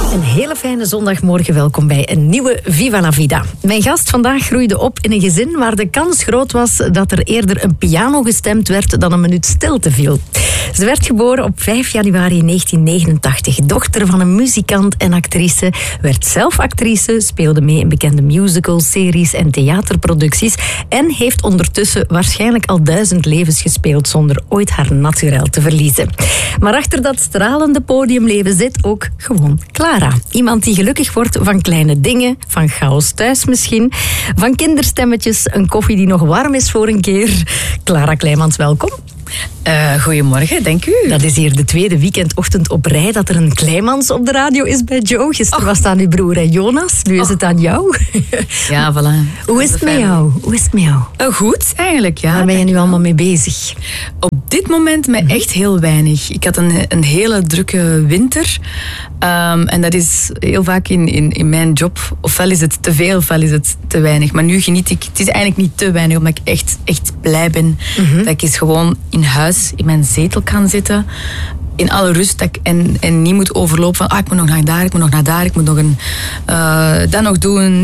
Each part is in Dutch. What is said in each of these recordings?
Een hele fijne zondagmorgen, welkom bij een nieuwe Viva la Vida. Mijn gast vandaag groeide op in een gezin waar de kans groot was dat er eerder een piano gestemd werd dan een minuut stilte viel. Ze werd geboren op 5 januari 1989, dochter van een muzikant en actrice, werd zelf actrice, speelde mee in bekende musicals, series en theaterproducties en heeft ondertussen waarschijnlijk al 1000 levens gespeeld zonder ooit haar naturel te verliezen. Maar achter dat stralende podiumleven zit ook gewoon Clara. Iemand die gelukkig wordt van kleine dingen, van chaos thuis misschien, van kinderstemmetjes, een koffie die nog warm is voor een keer. Clara Kleimans, welkom. Goedemorgen, dank u. Dat is hier de tweede weekendochtend op rij dat er een Kleimans op de radio is bij Joe. Gisteren was het aan uw broer en Jonas, nu is het aan jou. Ja, voilà. Hoe is het met jou? Goed, eigenlijk, ja. Waar ben je nu allemaal mee bezig? Op dit moment met echt heel weinig. Ik had een hele drukke winter. En dat is heel vaak in mijn job. Ofwel is het te veel, ofwel is het te weinig. Maar nu geniet ik. Het is eigenlijk niet te weinig, omdat ik echt blij ben. Dat ik eens gewoon in huis, in mijn zetel kan zitten. In alle rust. En niet moet overlopen van ik moet nog naar daar, ik moet nog naar daar. Ik moet nog dat nog doen.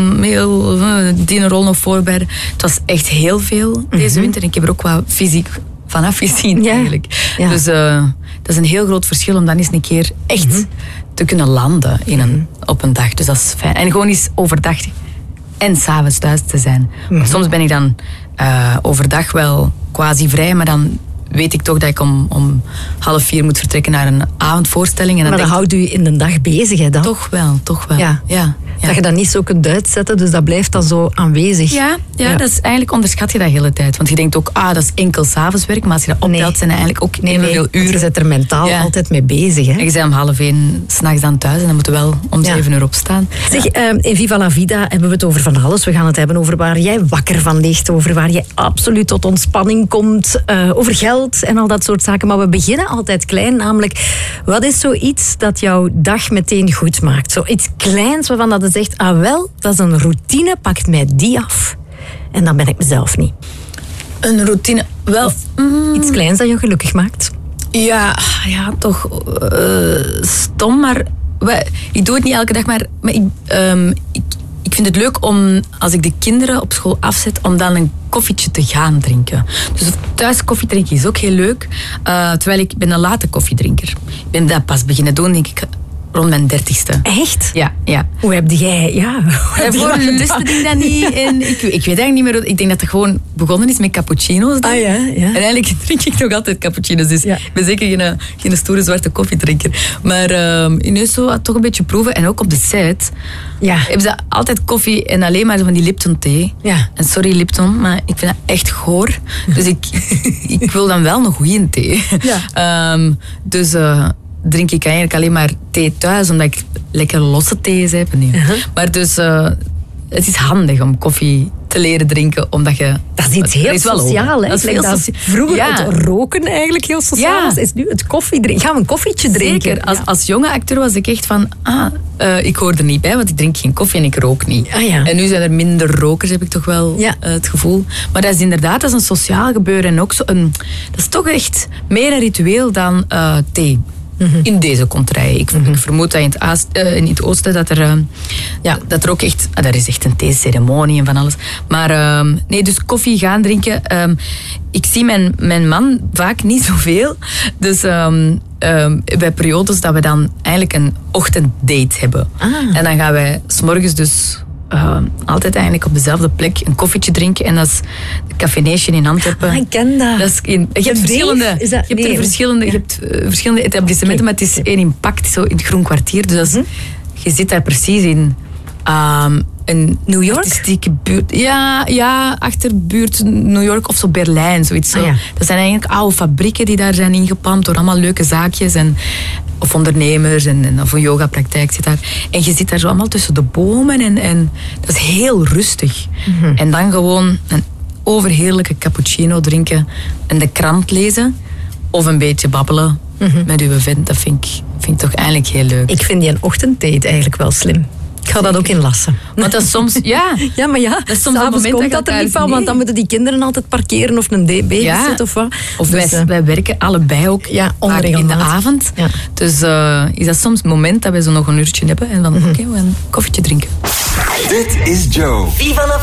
Die een rol nog voorbereiden. Het was echt heel veel deze winter. En ik heb er ook wat fysiek van afgezien eigenlijk. Ja. Dus dat is een heel groot verschil om dan eens een keer echt te kunnen landen op een dag. Dus dat is fijn. En gewoon eens overdag en 's avonds thuis te zijn. Maar soms ben ik dan overdag wel quasi vrij, maar dan weet ik toch dat ik om 3:30 moet vertrekken naar een avondvoorstelling. En dan maar dat houdt u in de dag bezig, hè, dan? Toch wel. Ja. Dat je dat niet zo kunt uitzetten, dus dat blijft dan zo aanwezig. Ja, dat is eigenlijk onderschat je dat de hele tijd. Want je denkt ook, dat is enkel 's avonds werk, maar als je dat optelt, zijn er eigenlijk ook veel uren. Je zit er mentaal altijd mee bezig. Hè? En je bent om 12:30 s'nachts dan thuis en dan moeten we wel om 7 uur opstaan. Zeg, in Viva la Vida hebben we het over van alles. We gaan het hebben over waar jij wakker van ligt, over waar je absoluut tot ontspanning komt, over geld en al dat soort zaken. Maar we beginnen altijd klein, namelijk, wat is zoiets dat jouw dag meteen goed maakt? Zoiets kleins waarvan dat je zegt, dat is een routine, pakt mij die af. En dan ben ik mezelf niet. Een routine, wel... Iets kleins dat je gelukkig maakt. Ja, toch stom, maar... Ik doe het niet elke dag, maar ik vind het leuk om, als ik de kinderen op school afzet, om dan een koffietje te gaan drinken. Dus thuis koffie drinken is ook heel leuk. Terwijl ik ben een late koffiedrinker. Ik ben dat pas beginnen doen, denk ik, rond mijn 30ste. Echt? Ja. Hoe heb jij... Voor lustte ik dat niet. En ik weet eigenlijk niet meer... Ik denk dat het gewoon begonnen is met cappuccino's. Ja. En eigenlijk drink ik nog altijd cappuccino's. Dus ik ben zeker geen stoere zwarte koffiedrinker. Maar ineens zo toch een beetje proeven. En ook op de site hebben ze altijd koffie en alleen maar zo van die Lipton thee. Ja. En sorry Lipton, maar ik vind dat echt goor. Dus ik wil dan wel een goede thee. Ja. Dus... drink ik eigenlijk alleen maar thee thuis, omdat ik lekker losse thee's heb. Maar dus, het is handig om koffie te leren drinken, omdat je... Dat is iets heel sociaal, hè? Vroeger het roken eigenlijk heel sociaal was, is nu het koffie drinken. Gaan we een koffietje drinken? Zeker. Als jonge acteur was ik echt van, ik hoor er niet bij, want ik drink geen koffie en ik rook niet. En nu zijn er minder rokers, heb ik toch wel het gevoel. Maar dat is inderdaad, dat is een sociaal gebeuren en ook zo dat is toch echt meer een ritueel dan thee. In deze contraien. Ik vermoed dat in het oosten dat er ook echt... daar is echt een theeceremonie en van alles. Maar dus koffie gaan drinken. Ik zie mijn man vaak niet zoveel. Dus bij periodes dat we dan eigenlijk een ochtenddate hebben. En dan gaan wij 's morgens dus... altijd eigenlijk op dezelfde plek een koffietje drinken. En dat is de Café Nation in Antwerpen. Ik ken dat. Je hebt verschillende etablissementen, maar het is één impact zo in het Groen Kwartier. Dus je zit daar precies in een New York? artistieke buurt. Ja, achterbuurt New York of zo Berlijn. Zoiets zo. Dat zijn eigenlijk oude fabrieken die daar zijn ingepand door allemaal leuke zaakjes of ondernemers of een yogapraktijk zit daar. En je zit daar zo allemaal tussen de bomen en dat is heel rustig. En dan gewoon een overheerlijke cappuccino drinken en de krant lezen of een beetje babbelen met uw vent. Dat vind ik toch eigenlijk heel leuk. Ik vind die een ochtenddate eigenlijk wel slim. Ik ga dat ook inlassen. Want dat is soms, ja. Ja, maar ja, dat is soms een moment komt dat er niet van, want dan moeten die kinderen altijd parkeren of een babysit of wat. Of dus, wij werken allebei ook in de avond. Ja. Dus is dat soms het moment dat wij zo nog een uurtje hebben en dan oké, we gaan een koffietje drinken. Dit is Joe. Viva la